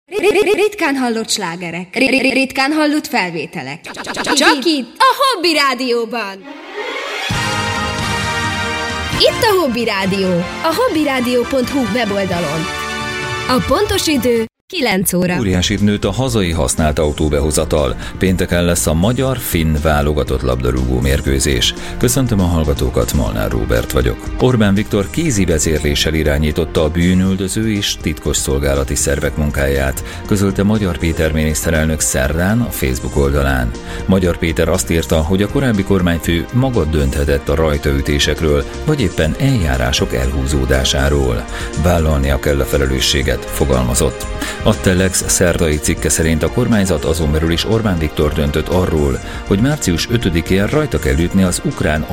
Ritkán hallott slágerek, ritkán hallott felvételek. Csak itt, a Hobby Rádióban. Itt a Hobby Rádió, a hobbyradio.hu weboldalon. A pontos idő 9 óra. Óriásit nőtt a hazai használt autóbehozatal. Pénteken lesz a magyar-finn válogatott labdarúgó mérkőzés. Köszöntöm a hallgatókat, Molnár Róbert vagyok. Orbán Viktor kézi vezérléssel irányította a bűnüldöző és titkos szolgálati szervek munkáját, közölte Magyar Péter miniszterelnök szerdán a Facebook oldalán. Magyar Péter azt írta, hogy a korábbi kormányfő maga dönthetett a rajtaütésekről, vagy éppen eljárások elhúzódásáról. Vállalnia kell a felelősséget, fogalmazott. A Telex szerdai cikke szerint a kormányzat azon belül is Orbán Viktor döntött arról, hogy március 5-én rajta kell ütni az ukrán